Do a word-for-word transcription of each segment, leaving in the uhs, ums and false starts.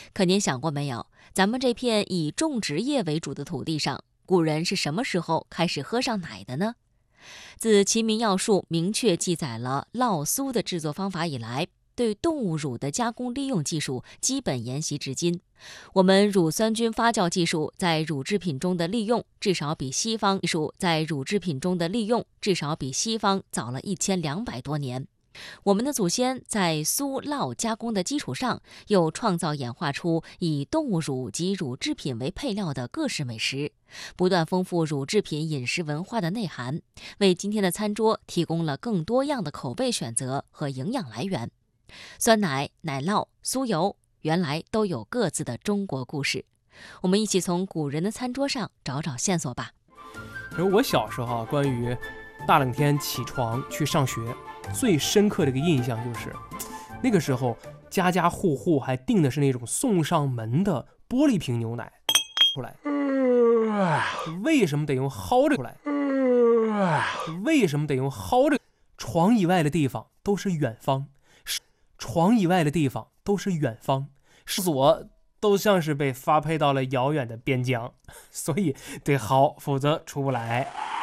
可您想过没有，咱们这片以种植业为主的土地上，古人是什么时候开始喝上奶的呢？自《齐民要术》明确记载了酪酥的制作方法以来，对动物乳的加工利用技术基本沿袭至今。我们乳酸菌发酵技术在乳制品中的利用，至少比西方技术在乳制品中的利用至少比西方早了一千两百多年。我们的祖先在酥酪加工的基础上，又创造演化出以动物乳及乳制品为配料的各式美食，不断丰富乳制品饮食文化的内涵，为今天的餐桌提供了更多样的口味选择和营养来源。酸奶、奶酪、酥油原来都有各自的中国故事，我们一起从古人的餐桌上找找线索吧。 而我小时候啊，关于大冷天起床去上学，最深刻的一个印象就是，那个时候家家户户还订的是那种送上门的玻璃瓶牛奶出来。为什么得用薅着出来？为什么得用薅着？床以外的地方都是远方，床以外的地方都是远方，所都像是被发配到了遥远的边疆，所以得薅，否则出不来。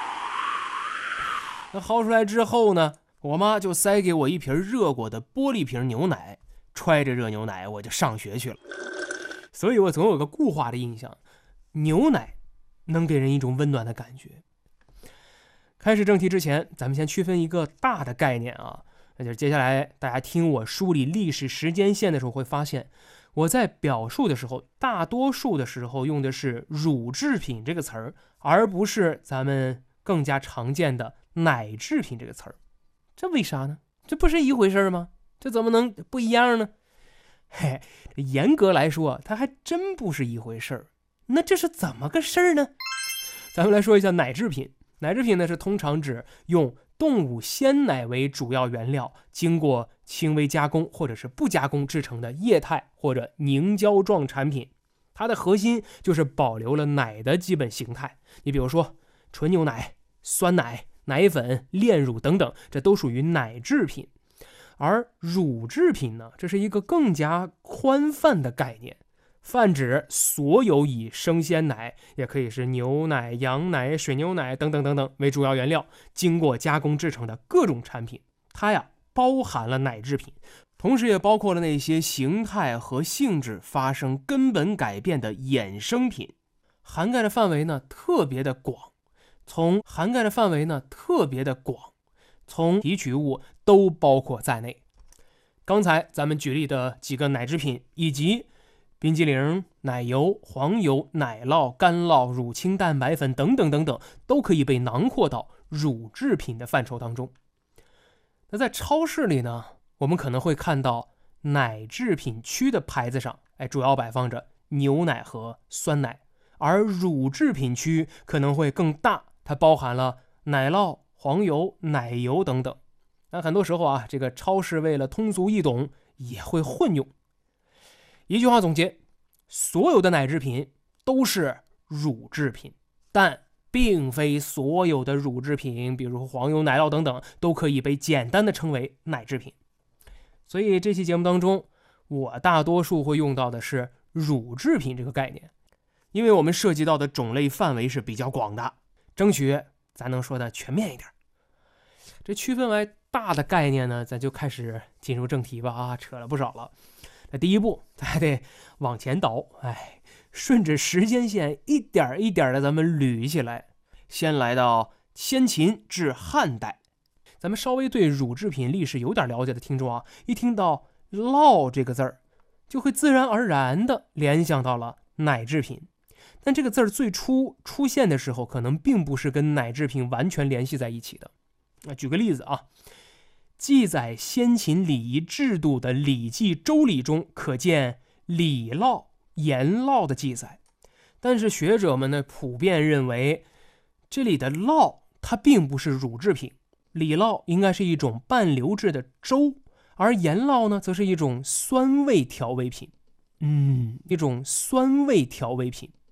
那薅出来之后呢，我妈就塞给我一瓶热过的玻璃瓶牛奶，揣着热牛奶我就上学去了。所以我总有个固化的印象，牛奶能给人一种温暖的感觉。开始正题之前，咱们先区分一个大的概念啊，那就是接下来大家听我梳理历史时间线的时候会发现，我在表述的时候，大多数的时候用的是乳制品这个词儿，而不是咱们更加常见的奶制品这个词儿。这为啥呢？这不是一回事吗？这怎么能不一样呢？嘿，严格来说，它还真不是一回事儿。那这是怎么个事儿呢？咱们来说一下奶制品。奶制品呢，是通常指用动物鲜奶为主要原料，经过轻微加工或者是不加工制成的液态或者凝胶状产品。它的核心就是保留了奶的基本形态。你比如说纯牛奶、酸奶、奶粉、炼乳等等，这都属于奶制品。而乳制品呢，这是一个更加宽泛的概念，泛指所有以生鲜奶，也可以是牛奶、羊奶、水牛奶等等等等为主要原料，经过加工制成的各种产品。它呀包含了奶制品，同时也包括了那些形态和性质发生根本改变的衍生品，涵盖的范围呢特别的广。从涵盖的范围呢特别的广，从提取物都包括在内。刚才咱们举例的几个奶制品，以及冰激凌、奶油、黄油、奶酪、干酪、乳清蛋白粉等等等等，都可以被囊括到乳制品的范畴当中。那在超市里呢，我们可能会看到奶制品区的牌子上，哎，主要摆放着牛奶和酸奶，而乳制品区可能会更大，它包含了奶酪、黄油、奶油等等。那很多时候啊，这个超市为了通俗易懂，也会混用。一句话总结，所有的奶制品都是乳制品，但并非所有的乳制品，比如黄油、奶酪等等，都可以被简单的称为奶制品。所以这期节目当中，我大多数会用到的是乳制品这个概念，因为我们涉及到的种类范围是比较广的，争取咱能说的全面一点。这区分为大的概念呢，咱就开始进入正题吧啊，扯了不少了。那第一步，咱还得往前倒，哎，顺着时间线一点一点的咱们捋起来。先来到先秦至汉代，咱们稍微对乳制品历史有点了解的听众啊，一听到酪这个字儿，就会自然而然的联想到了奶制品。但这个字儿最初出现的时候，可能并不是跟奶制品完全联系在一起的。那举个例子啊，记载先秦礼仪制度的《礼记·周礼》中可见礼酪、盐酪的记载，但是学者们呢普遍认为，这里的酪它并不是乳制品，礼酪应该是一种半流质的粥，而盐酪呢则是一种酸味调味品。嗯，一种酸味调味品。